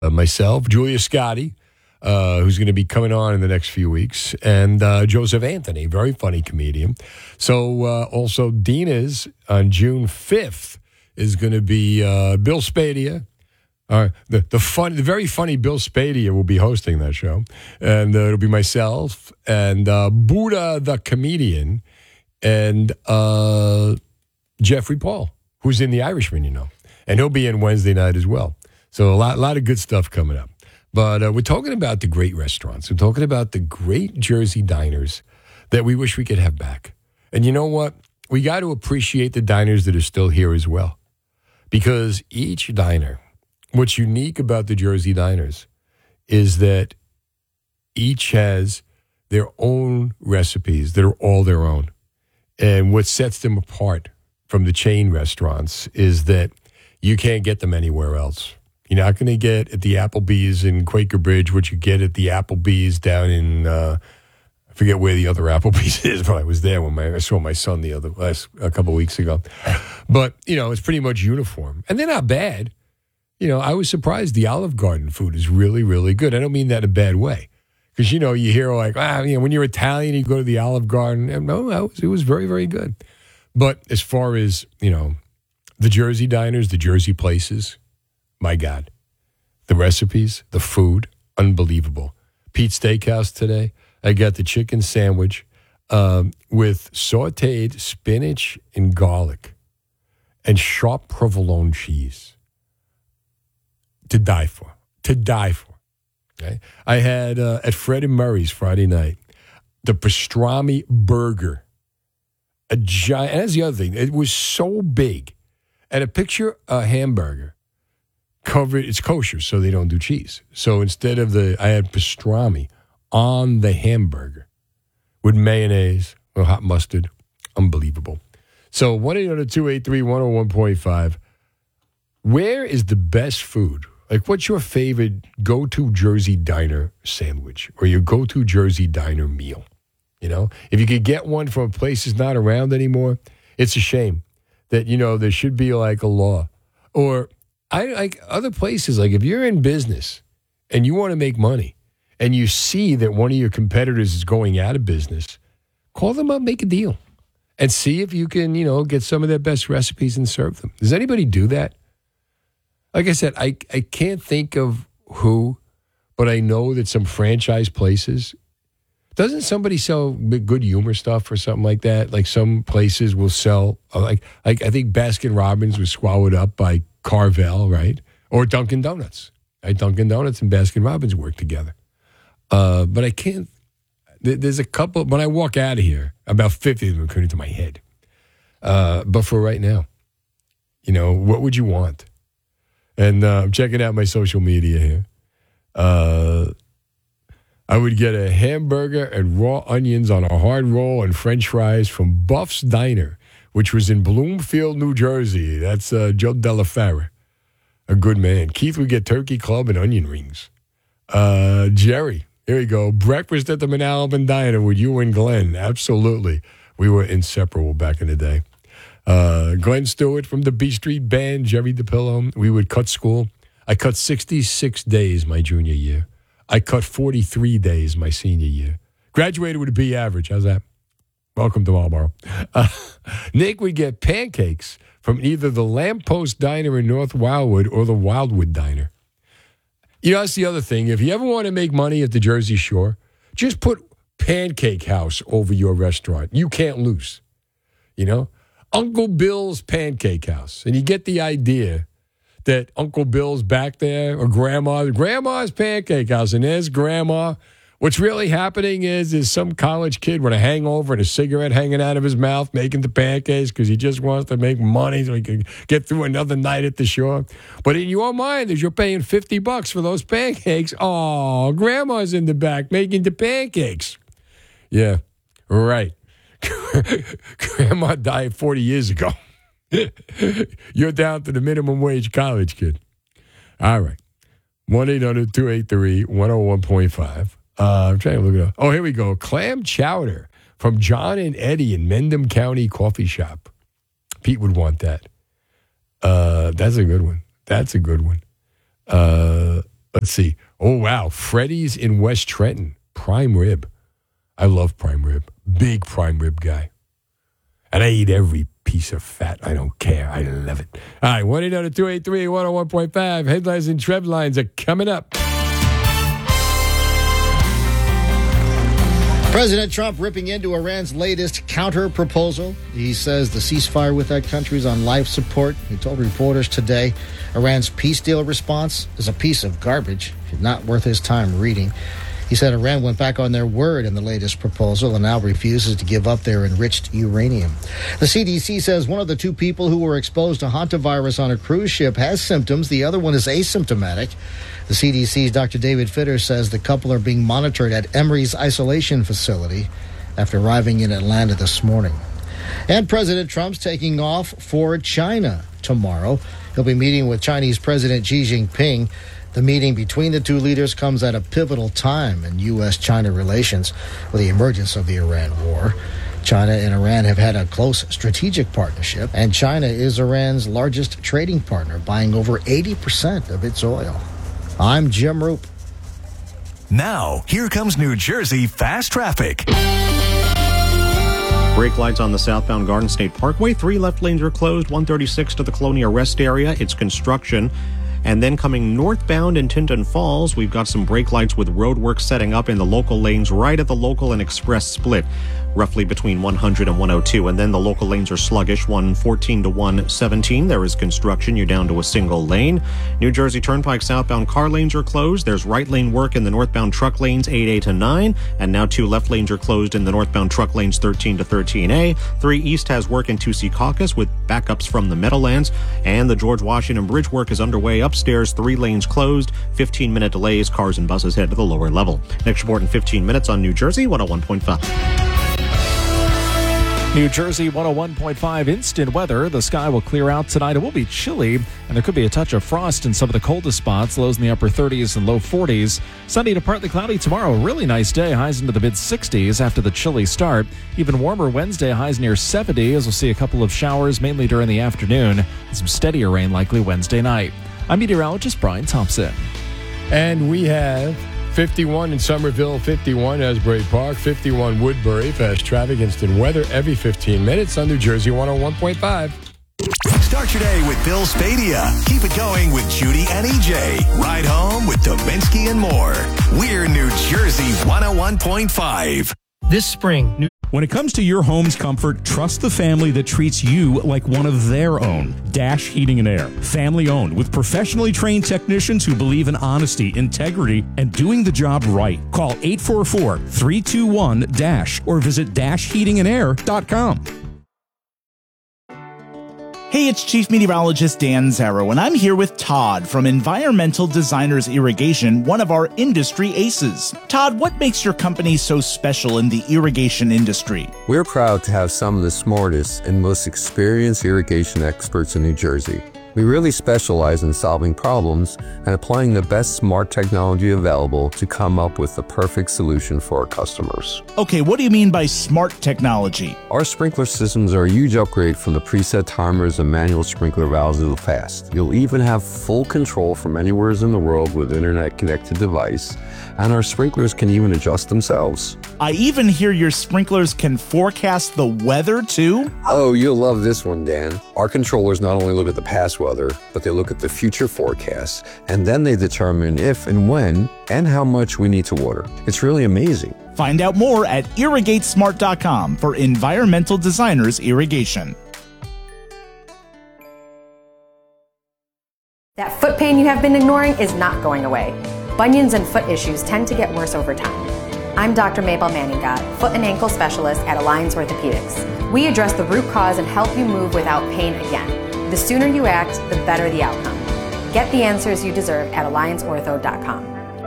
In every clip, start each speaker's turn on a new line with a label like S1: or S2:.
S1: myself, Julia Scotti, who's going to be coming on in the next few weeks, and Joseph Anthony, very funny comedian. So also Dina's on June 5th is going to be Bill Spadia. The very funny Bill Spadia will be hosting that show, and it'll be myself and Buddha the comedian and Jeffrey Paul, who's in The Irishman, and he'll be in Wednesday night as well. So a lot of good stuff coming up. But we're talking about the great restaurants. We're talking about the great Jersey diners that we wish we could have back. And you know what? We got to appreciate the diners that are still here as well. Because each diner, what's unique about the Jersey diners is that each has their own recipes that are all their own. And what sets them apart from the chain restaurants is that you can't get them anywhere else. You're not going to get at the Applebee's in Quaker Bridge what you get at the Applebee's down in, I forget where the other Applebee's is, but I was there when I saw my son a couple of weeks ago. But, it's pretty much uniform. And they're not bad. I was surprised the Olive Garden food is really, really good. I don't mean that in a bad way. Because, you hear like, when you're Italian, you go to the Olive Garden. No, it was very, very good. But as far as, the Jersey diners, the Jersey places, my God, the recipes, the food, unbelievable. Pete's Steakhouse today, I got the chicken sandwich with sautéed spinach and garlic and sharp provolone cheese. To die for. Okay? I had at Fred and Murray's Friday night, the pastrami burger. A giant, and that's the other thing. It was so big. And a picture a hamburger. Covered, it's kosher, so they don't do cheese. So instead of I had pastrami on the hamburger with mayonnaise, hot mustard. Unbelievable. So 1-800-283-101.5. Where is the best food? Like, what's your favorite go-to Jersey diner sandwich or your go-to Jersey diner meal? If you could get one from a place that's not around anymore, it's a shame that, there should be like a law. Or I like other places, like if you're in business and you want to make money and you see that one of your competitors is going out of business, call them up, make a deal, and see if you can, get some of their best recipes and serve them. Does anybody do that? Like I said, I can't think of who, but I know that some franchise places, doesn't somebody sell good humor stuff or something like that? Like some places will sell, like I think Baskin Robbins was swallowed up by Carvel, right? Or Dunkin' Donuts. Dunkin' Donuts and Baskin Robbins work together. But I can't, there's a couple, when I walk out of here, about 50 of them come into my head. But for right now, what would you want? And I'm checking out my social media here. I would get a hamburger and raw onions on a hard roll and French fries from Buff's Diner, which was in Bloomfield, New Jersey. That's Joe Della Fera, a good man. Keith would get turkey club and onion rings. Jerry, here we go. Breakfast at the Manalapan Diner with you and Glenn. Absolutely. We were inseparable back in the day. Glenn Stewart from the B Street Band, Jerry DePillo. We would cut school. I cut 66 days my junior year. I cut 43 days my senior year. Graduated with a B average. How's that? Welcome to Marlboro. Nick would get pancakes from either the Lamppost Diner in North Wildwood or the Wildwood Diner. That's the other thing. If you ever want to make money at the Jersey Shore, just put Pancake House over your restaurant. You can't lose. Uncle Bill's Pancake House. And you get the idea that Uncle Bill's back there, or Grandma's Pancake House, and there's Grandma. What's really happening is some college kid with a hangover and a cigarette hanging out of his mouth making the pancakes because he just wants to make money so he can get through another night at the shore. But in your mind, as you're paying $50 for those pancakes, Grandma's in the back making the pancakes. Yeah, right. Grandma died 40 years ago. You're down to the minimum wage college kid. All right. 1-800-283-101.5. I'm trying to look it up. Oh, here we go. Clam chowder from John and Eddie in Mendham County Coffee Shop. Pete would want that. That's a good one. Let's see. Oh, wow. Freddy's in West Trenton. Prime rib. I love prime rib. Big prime rib guy. And I eat every piece of fat. I don't care. I love it. All right. 1-800-283-101.5. Headlines and trend lines are coming up.
S2: President Trump ripping into Iran's latest counter-proposal. He says the ceasefire with that country is on life support. He told reporters today Iran's peace deal response is a piece of garbage, not worth his time reading. He said Iran went back on their word in the latest proposal and now refuses to give up their enriched uranium. The CDC says one of the two people who were exposed to hantavirus on a cruise ship has symptoms. The other one is asymptomatic. The CDC's Dr. David Fitter says the couple are being monitored at Emory's isolation facility after arriving in Atlanta this morning. And President Trump's taking off for China tomorrow. He'll be meeting with Chinese President Xi Jinping. The meeting between the two leaders comes at a pivotal time in U.S.-China relations with the emergence of the Iran war. China and Iran have had a close strategic partnership, and China is Iran's largest trading partner, buying over 80% of its oil. I'm Jim Roop.
S3: Now, here comes New Jersey Fast Traffic.
S4: Brake lights on the southbound Garden State Parkway. 3 left lanes are closed. 136 to the Colonia Rest Area. It's construction. And then coming northbound in Tinton Falls, we've got some brake lights with roadwork setting up in the local lanes right at the local and express split, roughly between 100 and 102. And then the local lanes are sluggish, 114 to 117. There is construction. You're down to a single lane. New Jersey Turnpike southbound car lanes are closed. There's right lane work in the northbound truck lanes 8A to 9. And now 2 left lanes are closed in the northbound truck lanes 13 to 13A. 3 East has work in 2C Caucus with backups from the Meadowlands. And the George Washington Bridge work is underway upstairs. 3 lanes closed. 15-minute delays. Cars and buses head to the lower level. Next report in 15 minutes on New Jersey 101.5.
S5: New Jersey 101.5 instant weather. The sky will clear out tonight. It will be chilly, and there could be a touch of frost in some of the coldest spots. Lows in the upper 30s and low 40s. Sunny to partly cloudy tomorrow. A really nice day. Highs into the mid-60s after the chilly start. Even warmer Wednesday. Highs near 70 as we'll see a couple of showers, mainly during the afternoon. And some steadier rain likely Wednesday night. I'm meteorologist Brian Thompson.
S1: And we have 51 in Somerville, 51 Asbury Park, 51 Woodbury. Fast traffic, instant weather every 15 minutes on New Jersey 101.5.
S3: Start your day with Bill Spadia. Keep it going with Judy and EJ. Ride home with Dominski and more. We're New Jersey 101.5.
S6: This spring,
S7: when it comes to your home's comfort, trust the family that treats you like one of their own. Dash Heating and Air. Family owned with professionally trained technicians who believe in honesty, integrity, and doing the job right. Call 844-321-DASH or visit dashheatingandair.com.
S8: Hey, it's Chief Meteorologist Dan Zarrow, and I'm here with Todd from Environmental Designers Irrigation, one of our industry aces. Todd, what makes your company so special in the irrigation industry?
S9: We're proud to have some of the smartest and most experienced irrigation experts in New Jersey. We really specialize in solving problems and applying the best smart technology available to come up with the perfect solution for our customers.
S8: Okay, what do you mean by smart technology?
S9: Our sprinkler systems are a huge upgrade from the preset timers and manual sprinkler valves of the past. You'll even have full control from anywhere in the world with internet-connected device, and our sprinklers can even adjust themselves.
S8: I even hear your sprinklers can forecast the weather, too?
S9: Oh, you'll love this one, Dan. Our controllers not only look at the past weather, but they look at the future forecasts, and then they determine if and when and how much we need to water. It's really amazing.
S8: Find out more at irrigatesmart.com for Environmental Designers Irrigation.
S10: That foot pain you have been ignoring is not going away. Bunions and foot issues tend to get worse over time. I'm Dr. Mabel Manningot, foot and ankle specialist at Alliance Orthopedics. We address the root cause and help you move without pain again. The sooner you act, the better the outcome. Get the answers you deserve at allianceortho.com.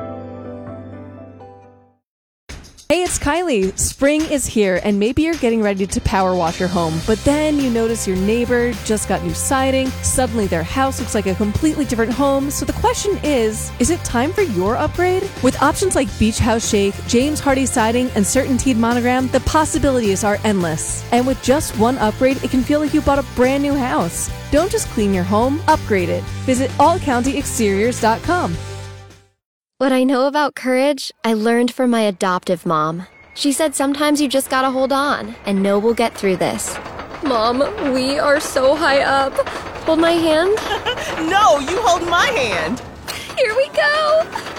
S11: Hey, it's Kylie. Spring is here, and maybe you're getting ready to power wash your home, but then you notice your neighbor just got new siding. Suddenly their house looks like a completely different home. So the question is it time for your upgrade? With options like Beach House Shake, James Hardie Siding, and CertainTeed Monogram, the possibilities are endless. And with just one upgrade, it can feel like you bought a brand new house. Don't just clean your home, upgrade it. Visit allcountyexteriors.com.
S6: What I know about courage, I learned from my adoptive mom. She said sometimes you just gotta hold on and know we'll get through this. Mom, we are so high up. Hold my hand.
S12: No, you hold my hand.
S6: Here we go.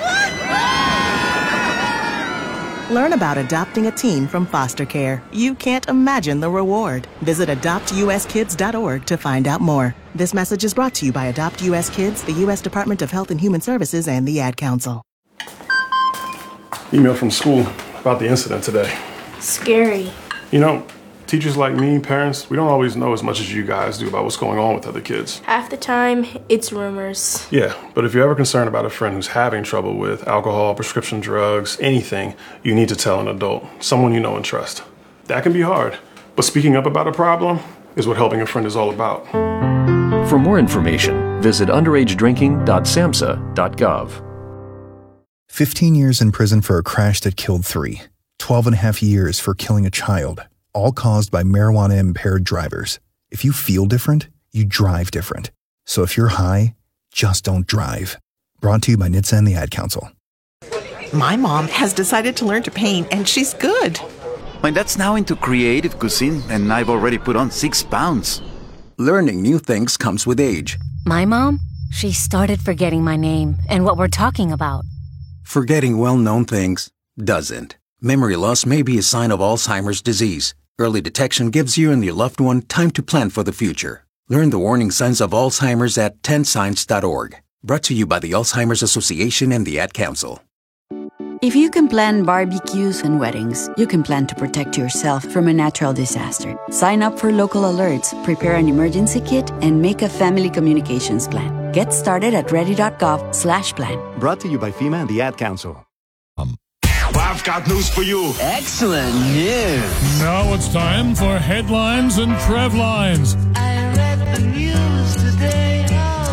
S12: Learn about adopting a teen from foster care. You can't imagine the reward. Visit adoptuskids.org to find out more. This message is brought to you by Adopt US Kids, the U.S. Department of Health and Human Services, and the Ad Council.
S13: Email from school about the incident today.
S14: Scary.
S13: You know, teachers like me, parents, we don't always know as much as you guys do about what's going on with other kids.
S14: Half the time, it's rumors.
S13: Yeah, but if you're ever concerned about a friend who's having trouble with alcohol, prescription drugs, anything, you need to tell an adult, someone you know and trust. That can be hard, but speaking up about a problem is what helping a friend is all about.
S15: For more information, visit underagedrinking.samhsa.gov.
S16: 15 years in prison for a crash that killed 3. 12 and a half years for killing a child. All caused by marijuana-impaired drivers. If you feel different, you drive different. So if you're high, just don't drive. Brought to you by NHTSA and the Ad Council.
S12: My mom has decided to learn to paint, and she's good.
S17: My dad's now into creative cuisine, and I've already put on 6 pounds. Learning new things comes with age.
S18: My mom, she started forgetting my name and what we're talking about.
S17: Forgetting well-known things doesn't. Memory loss may be a sign of Alzheimer's disease. Early detection gives you and your loved one time to plan for the future. Learn the warning signs of Alzheimer's at 10signs.org. Brought to you by the Alzheimer's Association and the Ad Council.
S19: If you can plan barbecues and weddings, you can plan to protect yourself from a natural disaster. Sign up for local alerts, prepare an emergency kit, and make a family communications plan. Get started at ready.gov/plan.
S17: Brought to you by FEMA and the Ad Council.
S3: I've got news for you.
S20: Excellent news.
S21: Now it's time for headlines and Trevlines.
S20: I read the news today.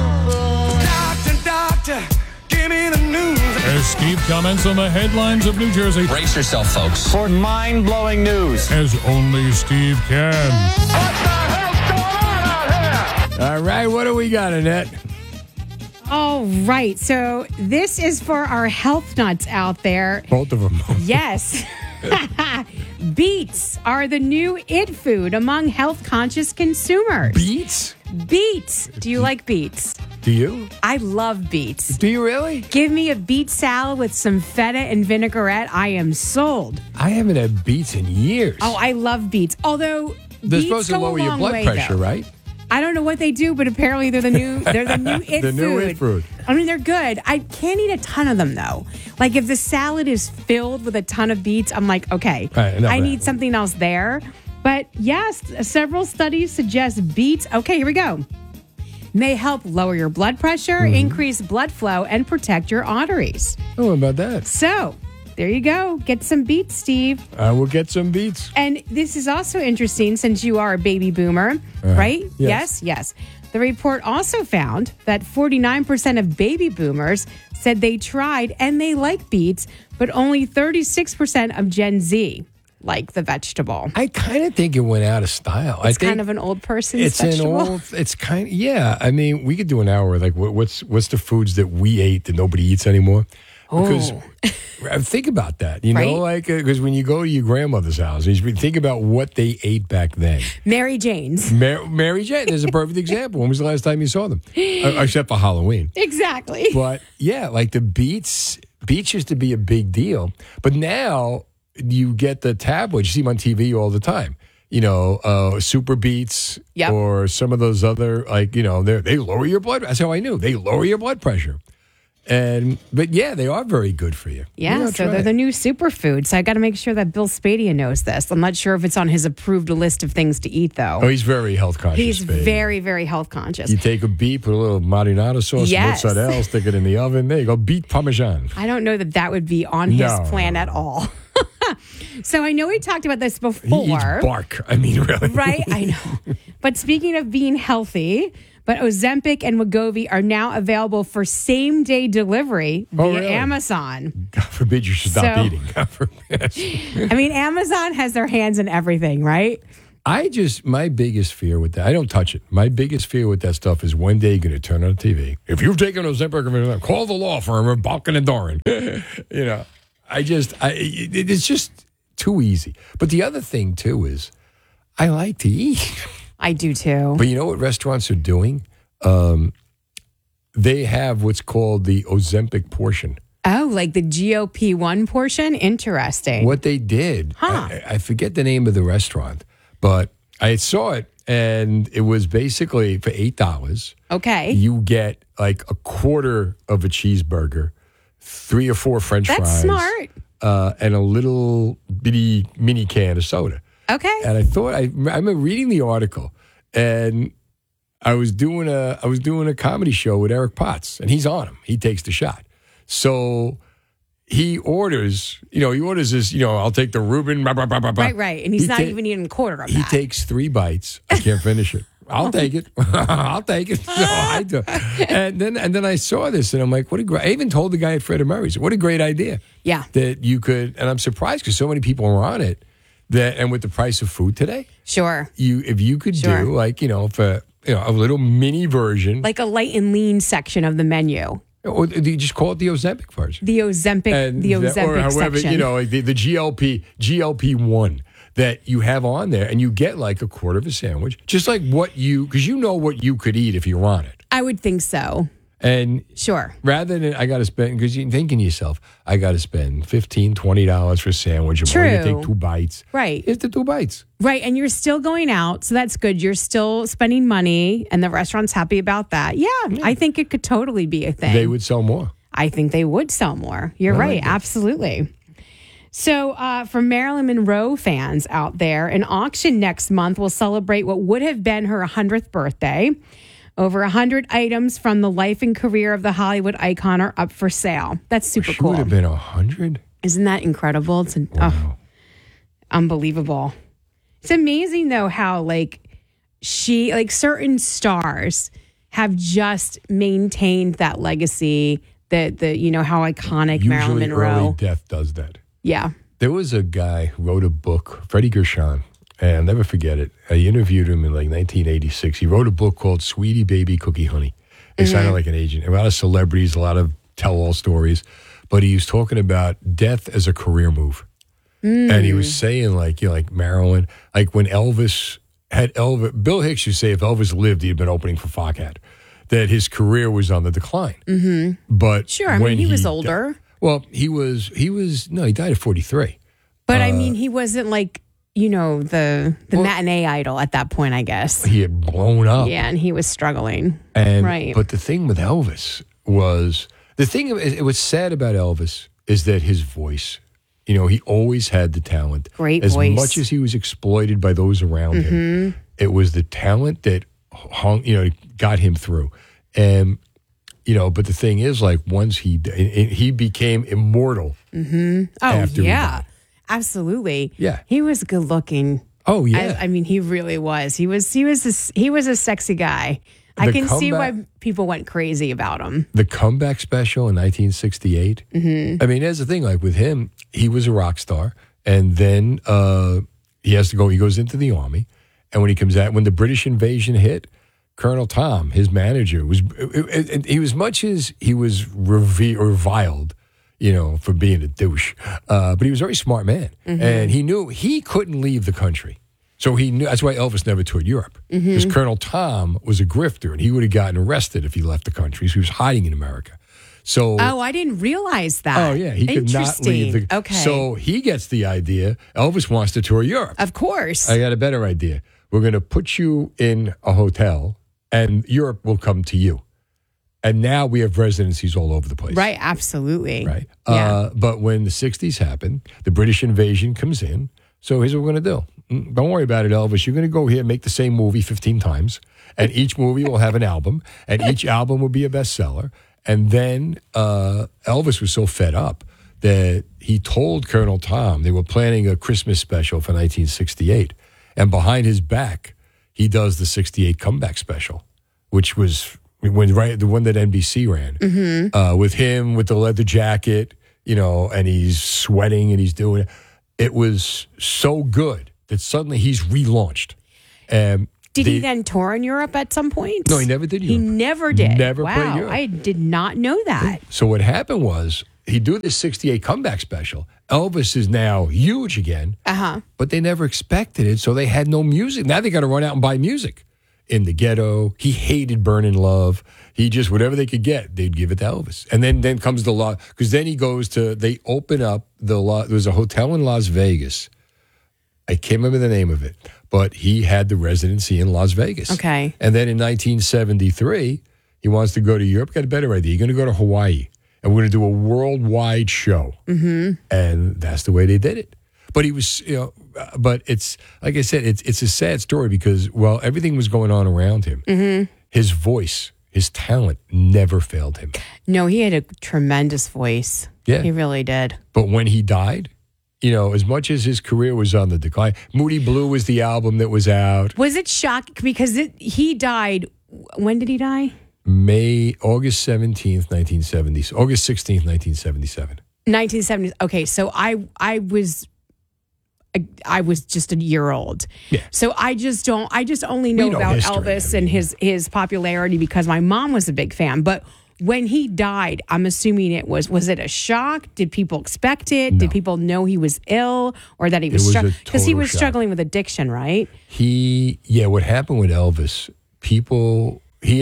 S3: Doctor, give me the news.
S21: As Steve comments on the headlines of New Jersey.
S20: Brace yourself, folks, for mind-blowing news.
S21: As only Steve can.
S3: What the hell's going on out here?
S1: All right, what do we got, Annette?
S22: All right, so this is for our health nuts out there.
S1: Both of them.
S22: Yes. Beets are the new it food among health-conscious consumers.
S1: Beets?
S22: Beets. Do you like beets?
S1: Do you?
S22: I love beets.
S1: Do you really?
S22: Give me a beet salad with some feta and vinaigrette. I am sold.
S1: I haven't had beets in years.
S22: Oh, I love beets. Although
S1: they're
S22: beets
S1: supposed to
S22: go
S1: lower
S22: a
S1: your
S22: long
S1: blood
S22: way,
S1: pressure,
S22: though.
S1: right?
S22: I don't know what they do, but apparently they're the new it
S1: the
S22: food.
S1: New it food.
S22: I mean, they're good. I can't eat a ton of them though. Like if the salad is filled with a ton of beets, I'm like, okay,
S1: right,
S22: I need something else there. But yes, several studies suggest beets. Okay, here we go. May help lower your blood pressure, increase blood flow, and protect your arteries.
S1: Oh, what about that?
S22: So there you go. Get some beets, Steve.
S1: I will get some beets.
S22: And this is also interesting since you are a baby boomer, right? Yes. The report also found that 49% of baby boomers said they tried and they like beets, but only 36% of Gen Z like the vegetable.
S1: I kind of think it went out of style.
S22: It's kind of an old person's vegetable.
S1: It's kind of, yeah. I mean, we could do an hour like what's the foods that we ate that nobody eats anymore? Because think about that, you know, like because when you go to your grandmother's house, you think about what they ate back then.
S22: Mary Jane's.
S1: Mary Jane is a perfect example. When was the last time you saw them? Except for Halloween.
S22: Exactly.
S1: But yeah, like the beets used to be a big deal. But now you get the tablets, you see them on TV all the time. You know, super beets or some of those other, like, you know, they lower your blood. That's how I knew. They lower your blood pressure. But yeah, they are very good for you.
S22: Yeah, so they're the new superfood. So I got to make sure that Bill Spadia knows this. I'm not sure if it's on his approved list of things to eat, though.
S1: Oh, he's very health conscious.
S22: He's very, very health conscious.
S1: You take a beet, put a little marinara sauce, mozzarella, stick it in the oven. There you go, beet parmesan.
S22: I don't know that would be on his plan at all. So I know we talked about this before.
S1: He eats bark. I mean, really.
S22: Right? I know. But speaking of being healthy, but Ozempic and Wegovy are now available for same-day delivery via Amazon.
S1: God forbid you should stop eating. God forbid.
S22: I mean, Amazon has their hands in everything, right?
S1: My biggest fear with that, I don't touch it. My biggest fear with that stuff is one day you're going to turn on the TV. If you've taken Ozempic, call the law firm of Balkin and Doran. It's just too easy. But the other thing too is, I like to eat.
S22: I do too.
S1: But you know what restaurants are doing? They have what's called the Ozempic portion.
S22: Oh, like the GLP-1 portion? Interesting.
S1: What they did, I forget the name of the restaurant, but I saw it, and it was basically for $8.
S22: Okay.
S1: You get like a quarter of a cheeseburger, 3 or 4 French fries.
S22: That's smart.
S1: And a little bitty mini can of soda.
S22: Okay.
S1: And I thought, I remember reading the article, and I was doing a comedy show with Eric Potts, and he's on him. He takes the shot. So he orders this, I'll take the Reuben. Blah, blah, blah, blah, blah.
S22: Right. And he's not even eating a quarter of that.
S1: He takes 3 bites. I can't finish it. I'll take it. I'll take it. So I do. And then I saw this, and I'm like, I even told the guy at Fred and Murray's, what a great idea.
S22: Yeah.
S1: That you could, and I'm surprised because so many people are on it, and with the price of food today.
S22: Sure.
S1: If you could do for a little mini version.
S22: Like a light and lean section of the menu.
S1: Or you just call it the Ozempic version.
S22: The Ozempic
S1: or however,
S22: section.
S1: the GLP-1 that you have on there, and you get like a quarter of a sandwich, just like because you know what you could eat if you're on it.
S22: I would think so.
S1: And
S22: sure.
S1: Rather than I got to spend, because you're thinking to yourself, I got to spend $15, $20 for a sandwich. I'm
S22: True.
S1: going to take 2 bites.
S22: Right.
S1: It's the 2 bites.
S22: Right. And you're still going out. So that's good. You're still spending money, and the restaurant's happy about that. Yeah. I think it could totally be a thing.
S1: They would sell more.
S22: I think they would sell more. You're right. Absolutely. So for Marilyn Monroe fans out there, an auction next month will celebrate what would have been her 100th birthday. Over 100 items from the life and career of the Hollywood icon are up for sale. That's super cool.
S1: She would have been 100?
S22: Isn't that incredible? It's unbelievable. It's amazing, though, how certain stars have just maintained that legacy, how iconic Marilyn Monroe.
S1: Early death does that.
S22: Yeah.
S1: There was a guy who wrote a book, Freddie Gershon, and I'll never forget it. I interviewed him in 1986. He wrote a book called Sweetie Baby Cookie Honey. He sounded like an agent. A lot of celebrities, a lot of tell-all stories. But he was talking about death as a career move. And he was saying, like Marilyn, like when Elvis had Bill Hicks used to say if Elvis lived, he'd have been opening for Foghat, that his career was on the decline. Mm-hmm. But
S22: sure, he was older.
S1: He died at 43.
S22: But he wasn't the matinee idol at that point, I guess.
S1: He had blown up.
S22: Yeah, and he was struggling.
S1: Right. But the thing with Elvis was, it was sad about Elvis is that his voice, he always had the talent.
S22: Great
S1: as
S22: voice.
S1: As much as he was exploited by those around him, it was the talent that got him through. And, but the thing is, once he became immortal.
S22: Mm-hmm. Oh, yeah. Absolutely.
S1: Yeah.
S22: He was good looking.
S1: Oh, yeah.
S22: He really was. He was a sexy guy. I can see why people went crazy about him.
S1: The comeback special in 1968. Mm-hmm. There's the thing, with him, he was a rock star, and then he goes into the army, and when he comes out, when the British invasion hit, Colonel Tom, his manager, he was reviled, for being a douche. But he was a very smart man. Mm-hmm. And he knew he couldn't leave the country. So he knew, that's why Elvis never toured Europe. Because Colonel Tom was a grifter, and he would have gotten arrested if he left the country. So he was hiding in America. So
S22: I didn't realize that.
S1: Oh, yeah. He could not leave.
S22: Okay.
S1: So he gets the idea. Elvis wants to tour Europe.
S22: Of course.
S1: I got a better idea. We're going to put you in a hotel, and Europe will come to you. And now we have residencies all over the place.
S22: Right, absolutely.
S1: Right.
S22: Yeah.
S1: But when the 60s happened, the British invasion comes in. So here's what we're going to do. Don't worry about it, Elvis. You're going to go here and make the same movie 15 times. And each movie will have an album. And each album will be a bestseller. And then Elvis was so fed up that he told Colonel Tom they were planning a Christmas special for 1968. And behind his back, he does the 68 comeback special, which was... the one that NBC ran, with him with the leather jacket, and he's sweating and he's doing it. It was so good that suddenly he's relaunched.
S22: Did he then tour in Europe at some point?
S1: No, he never did Europe.
S22: He never did.
S1: Never
S22: wow,
S1: played Europe.
S22: I did not know that.
S1: So what happened was he'd do this 68 comeback special. Elvis is now huge again, but they never expected it, so they had no music. Now they got to run out and buy music. In the ghetto, he hated Burning Love. He just, whatever they could get, they'd give it to Elvis. And then comes the law, because then he goes to, they open up there was a hotel in Las Vegas. I can't remember the name of it, but he had the residency in Las Vegas.
S22: Okay.
S1: And then in 1973, he wants to go to Europe. Got a better idea. You're going to go to Hawaii, and we're going to do a worldwide show. Mm-hmm. And that's the way they did it. But he was, but it's, like I said, it's a sad story because, well, everything was going on around him. Mm-hmm. His voice, his talent never failed him.
S22: No, he had a tremendous voice.
S1: Yeah.
S22: He really did.
S1: But when he died, as much as his career was on the decline, Moody Blue was the album that was out.
S22: Was it shocking? Because he died, when did he die?
S1: August 17th, 1970. August 16th, 1977.
S22: 1970s. Okay, so I was just a year old. Yeah. So I just only know about Elvis and his popularity because my mom was a big fan. But when he died, I'm assuming was it a shock? Did people expect it? No. Did people know he was ill or that he was struggling? Because he was struggling with addiction, right?
S1: What happened with Elvis, he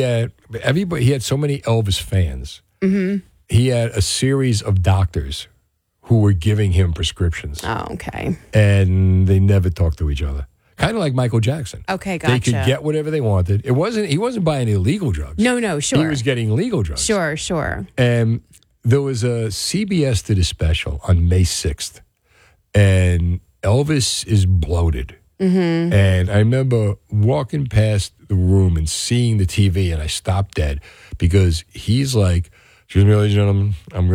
S1: had so many Elvis fans. Mm-hmm. He had a series of doctors who were giving him prescriptions.
S22: Oh, okay.
S1: And they never talked to each other. Kind of like Michael Jackson.
S22: Okay, gotcha.
S1: They could get whatever they wanted. He wasn't buying illegal drugs.
S22: No, sure.
S1: He was getting legal drugs.
S22: Sure.
S1: And there was a CBS did a special on May 6th. And Elvis is bloated. Mm-hmm. And I remember walking past the room and seeing the TV, and I stopped dead because he's like, "Excuse me, ladies and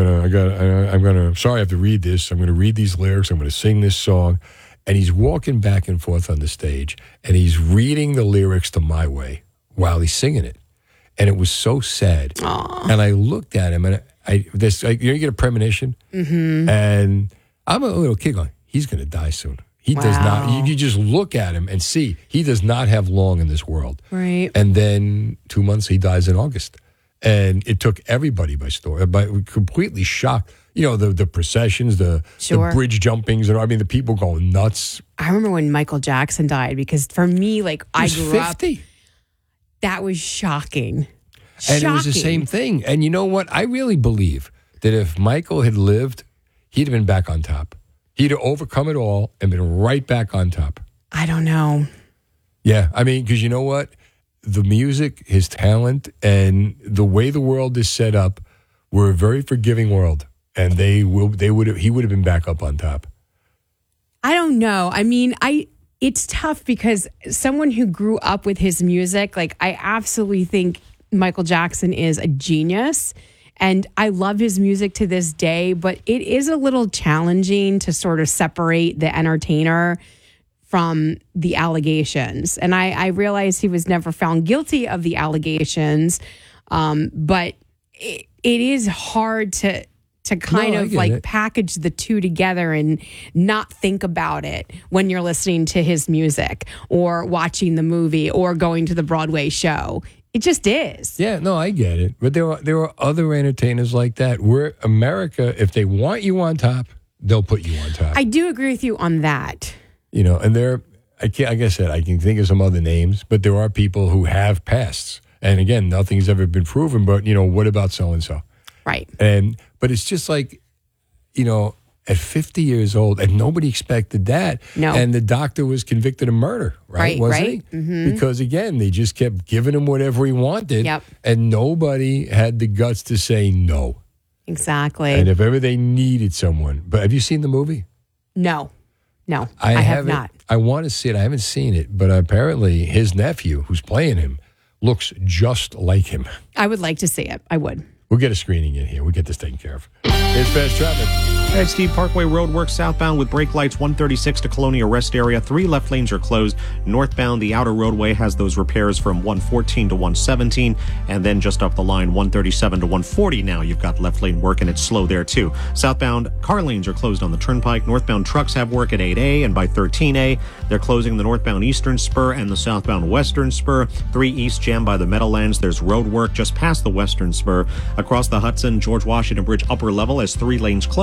S1: gentlemen, sorry I have to read this. I'm gonna read these lyrics. I'm gonna sing this song." And he's walking back and forth on the stage, and he's reading the lyrics to My Way while he's singing it. And it was so sad.
S22: Aww.
S1: And I looked at him, and you get a premonition. Mm-hmm. And I'm a little kid going, he's gonna die soon. He does not. You just look at him and see he does not have long in this world.
S22: Right.
S1: And then 2 months, he dies in August. And it took everybody by completely shocked. The processions, the bridge jumpings, and the people going nuts.
S22: I remember when Michael Jackson died because for me, I grew
S1: 50.
S22: up. That was shocking.
S1: And it was the same thing. And you know what? I really believe that if Michael had lived, he'd have been back on top. He'd have overcome it all and been right back on top.
S22: I don't know.
S1: Yeah, because you know what? The music, his talent, and the way the world is set up, we're a very forgiving world, and he would have been back up on top.
S22: I don't know. It's tough because someone who grew up with his music, I absolutely think Michael Jackson is a genius, and I love his music to this day. But it is a little challenging to sort of separate the entertainer from the allegations. And I realize he was never found guilty of the allegations, but it is hard to kind of package the two together and not think about it when you're listening to his music or watching the movie or going to the Broadway show. It just is.
S1: Yeah, no, I get it. But there are other entertainers like that. We're America, if they want you on top, they'll put you on top.
S22: I do agree with you on that.
S1: And like I said, I can think of some other names, but there are people who have pasts. And again, nothing's ever been proven, but, what about so-and-so?
S22: Right.
S1: But it's just like, at 50 years old, and nobody expected that.
S22: No.
S1: And the doctor was convicted of murder, right? Wasn't he?
S22: Mm-hmm.
S1: Because, again, they just kept giving him whatever he wanted.
S22: Yep.
S1: And nobody had the guts to say no.
S22: Exactly.
S1: And if ever they needed someone. But have you seen the movie?
S22: No, I have not.
S1: I want to see it. I haven't seen it. But apparently his nephew, who's playing him, looks just like him.
S22: I would like to see it. I would.
S1: We'll get a screening in here. We'll get this taken care of. Here's fast traffic.
S2: At Steve Parkway Roadworks southbound with brake lights 136 to Colonia Rest Area. 3 left lanes are closed. Northbound, the outer roadway has those repairs from 114 to 117. And then just up the line, 137 to 140 now. You've got left lane work and it's slow there too. Southbound, car lanes are closed on the turnpike. Northbound trucks have work at 8A and by 13A. They're closing the northbound eastern spur and the southbound western spur. 3 east jam by the Meadowlands. There's road work just past the western spur. Across the Hudson, George Washington Bridge upper level has 3 lanes closed.